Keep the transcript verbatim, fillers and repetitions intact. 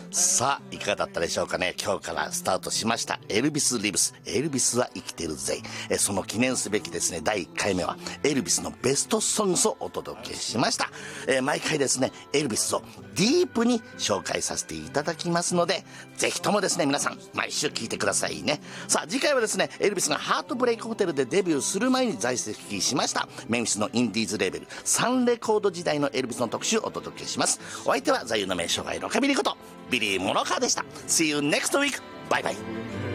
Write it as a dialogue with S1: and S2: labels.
S1: さあいかがだったでしょうかね。今日からスタートしましたエルビスリブス、エルビスは生きてるぜ。えその記念すべきですねだいいっかいめはエルビスのベストソングスをお届けしました。え毎回ですねエルビスをディープに紹介させていただきますので、ぜひともですね皆さん毎週聞いてくださいね。さあ次回はですねエルビスがハートブレイクホテルでデビューする前に在籍しましたメンフィスのインディーズレーベルサンレコード時代のエルビスの特集をお届けします。お相手は座右の銘生涯ロカビリーことビリー・モノカーでした。 See you next week. バイバイ。